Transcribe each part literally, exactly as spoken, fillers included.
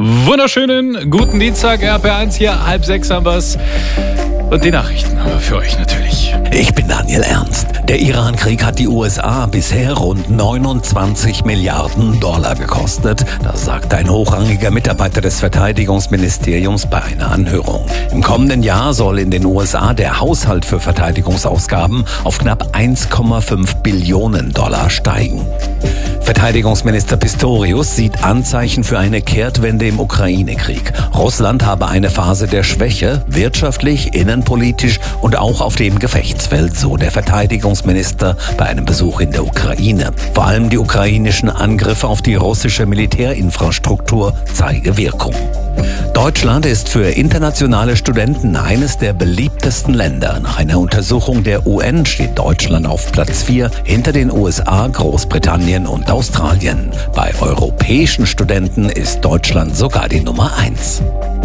Wunderschönen guten Dienstag, R P eins hier, halb sechs haben wir's. Und die Nachrichten haben wir für euch natürlich. Ich bin Daniel Ernst. Der Iran-Krieg hat die U S A bisher rund neunundzwanzig Milliarden Dollar gekostet. Das sagte ein hochrangiger Mitarbeiter des Verteidigungsministeriums bei einer Anhörung. Im kommenden Jahr soll in den U S A der Haushalt für Verteidigungsausgaben auf knapp eins Komma fünf Billionen Dollar steigen. Verteidigungsminister Pistorius sieht Anzeichen für eine Kehrtwende im Ukraine-Krieg. Russland habe eine Phase der Schwäche, wirtschaftlich, innenpolitisch und auch auf dem Gefechtsfeld, so der Verteidigungsminister bei einem Besuch in der Ukraine. Vor allem die ukrainischen Angriffe auf die russische Militärinfrastruktur zeige Wirkung. Deutschland ist für internationale Studenten eines der beliebtesten Länder. Nach einer Untersuchung der U N steht Deutschland auf Platz vier hinter den U S A, Großbritannien und Australien. Bei europäischen Studenten ist Deutschland sogar die Nummer eins.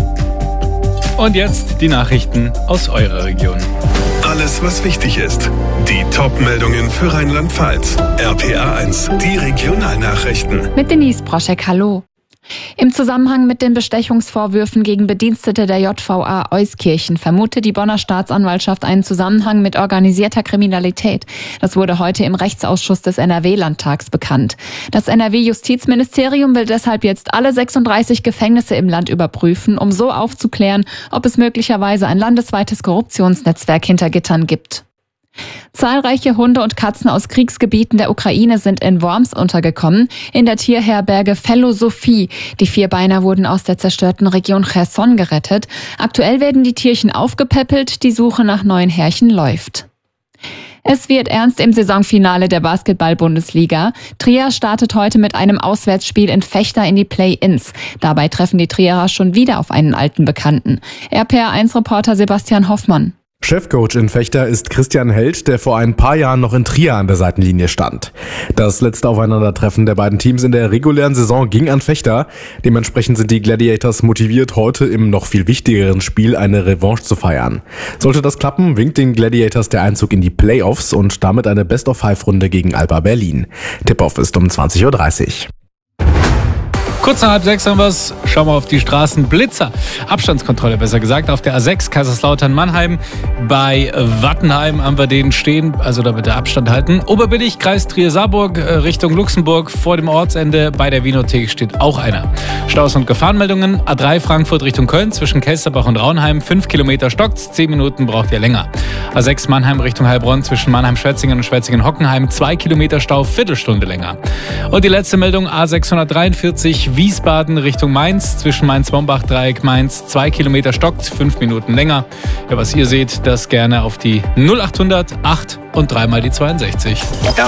Und jetzt die Nachrichten aus eurer Region. Alles, was wichtig ist. Die Top-Meldungen für Rheinland-Pfalz. R P A eins, die Regionalnachrichten. Mit Denise Broschek, hallo. Im Zusammenhang mit den Bestechungsvorwürfen gegen Bedienstete der J V A Euskirchen vermutet die Bonner Staatsanwaltschaft einen Zusammenhang mit organisierter Kriminalität. Das wurde heute im Rechtsausschuss des N R W-Landtags bekannt. Das N R W-Justizministerium will deshalb jetzt alle sechsunddreißig Gefängnisse im Land überprüfen, um so aufzuklären, ob es möglicherweise ein landesweites Korruptionsnetzwerk hinter Gittern gibt. Zahlreiche Hunde und Katzen aus Kriegsgebieten der Ukraine sind in Worms untergekommen, in der Tierherberge Philosophie. Die Vierbeiner wurden aus der zerstörten Region Cherson gerettet. Aktuell werden die Tierchen aufgepäppelt, die Suche nach neuen Herrchen läuft. Es wird ernst im Saisonfinale der Basketball-Bundesliga. Trier startet heute mit einem Auswärtsspiel in Vechta in die Play-Ins. Dabei treffen die Trierer schon wieder auf einen alten Bekannten. R P A eins Reporter Sebastian Hoffmann. Chefcoach in Vechta ist Christian Held, der vor ein paar Jahren noch in Trier an der Seitenlinie stand. Das letzte Aufeinandertreffen der beiden Teams in der regulären Saison ging an Vechta. Dementsprechend sind die Gladiators motiviert, heute im noch viel wichtigeren Spiel eine Revanche zu feiern. Sollte das klappen, winkt den Gladiators der Einzug in die Playoffs und damit eine Best-of-Five-Runde gegen Alba Berlin. Tip-Off ist um zwanzig Uhr dreißig. Kurz nach halb sechs haben wir es. Schauen wir auf die Straßen. Blitzer. Abstandskontrolle, besser gesagt. Auf der A sechs Kaiserslautern-Mannheim. Bei Wattenheim haben wir den stehen. Also da bitte Abstand halten. Oberbillig, Kreis Trier-Saarburg, Richtung Luxemburg. Vor dem Ortsende bei der Winothek steht auch einer. Staus und Gefahrenmeldungen. A drei Frankfurt Richtung Köln. Zwischen Kelsterbach und Raunheim. Fünf Kilometer stockt's. Zehn Minuten braucht ihr länger. A sechs Mannheim Richtung Heilbronn. Zwischen Mannheim-Schwetzingen und Schwetzingen-Hockenheim. Zwei Kilometer Stau. Viertelstunde länger. Und die letzte Meldung. A sechshundertdreiundvierzig Wiesbaden Richtung Mainz, zwischen Mainz-Wombach-Dreieck, Mainz, zwei Kilometer stockt, fünf Minuten länger. Ja, was ihr seht, das gerne auf die null achthundert acht und dreimal die zweiundsechzig.